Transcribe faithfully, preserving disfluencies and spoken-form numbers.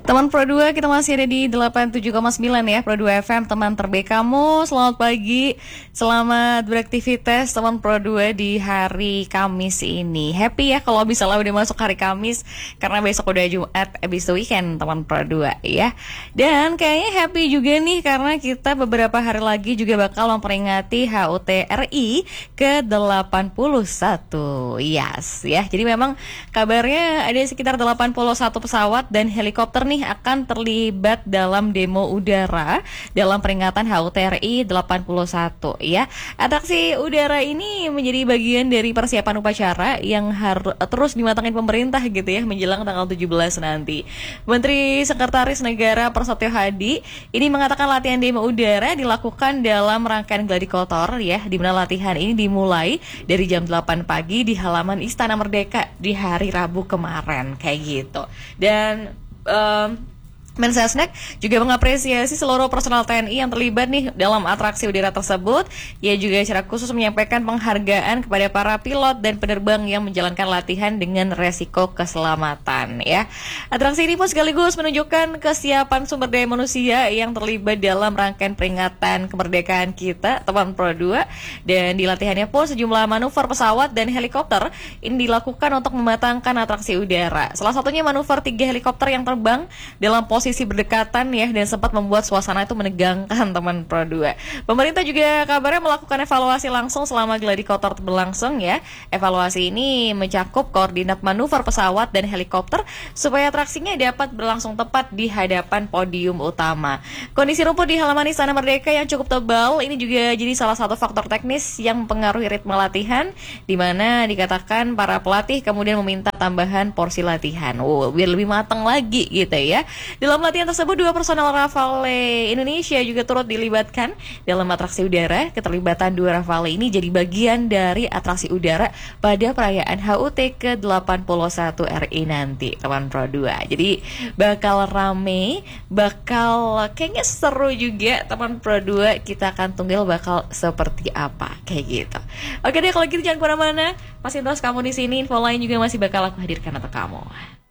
Teman Pro dua, kita masih ada di delapan puluh tujuh koma sembilan ya, Pro dua F M, teman terbaik kamu. Selamat pagi, selamat beraktivitas teman Pro dua di hari Kamis ini. Happy ya kalau misalnya udah masuk hari Kamis, karena besok udah Jumat, abis itu weekend teman Pro dua ya. Dan kayaknya happy juga nih karena kita beberapa hari lagi juga bakal memperingati H U T R I ke delapan puluh satu. Yes ya, jadi memang kabarnya ada sekitar delapan puluh satu pesawat dan helikopter nih akan terlibat dalam demo udara dalam peringatan H U T R I delapan puluh satu ya. Atraksi udara ini menjadi bagian dari persiapan upacara yang harus terus dimatangin pemerintah gitu ya menjelang tanggal tujuh belas nanti. Menteri Sekretaris Negara Prasetyo Hadi ini mengatakan latihan demo udara dilakukan dalam rangkaian gladi kotor ya, di mana latihan ini dimulai dari jam delapan pagi di halaman Istana Merdeka di hari Rabu kemarin kayak gitu. Dan Um, Mensesnek juga mengapresiasi seluruh personel T N I yang terlibat nih dalam atraksi udara tersebut. Ia juga secara khusus menyampaikan penghargaan kepada para pilot dan penerbang yang menjalankan latihan dengan resiko keselamatan ya. Atraksi ini pun sekaligus menunjukkan kesiapan sumber daya manusia yang terlibat dalam rangkaian peringatan kemerdekaan kita, teman Pro dua. Dan di latihannya pun sejumlah manuver pesawat dan helikopter ini dilakukan untuk mematangkan atraksi udara. Salah satunya manuver tiga helikopter yang terbang dalam posisi posisi berdekatan ya, dan sempat membuat suasana itu menegangkan teman Pro dua. Pemerintah juga kabarnya melakukan evaluasi langsung selama gladi kotor berlangsung ya. Evaluasi ini mencakup koordinat manuver pesawat dan helikopter supaya atraksinya dapat berlangsung tepat di hadapan podium utama. Kondisi rumput di halaman Istana Merdeka yang cukup tebal ini juga jadi salah satu faktor teknis yang mempengaruhi ritme latihan, di mana dikatakan para pelatih kemudian meminta tambahan porsi latihan. Oh, biar lebih matang lagi gitu ya. Dalam latihan tersebut, dua personel Rafale Indonesia juga turut dilibatkan dalam atraksi udara. Keterlibatan dua Rafale ini jadi bagian dari atraksi udara pada perayaan H U T ke delapan puluh satu R I nanti, teman Pro dua. Jadi bakal rame, bakal kayaknya seru juga, teman Pro dua. Kita akan tunggu bakal seperti apa, kayak gitu. Oke deh, kalau gitu jangan kemana-mana. Masih terus kamu di sini, info lain juga masih bakal aku hadirkan untuk kamu.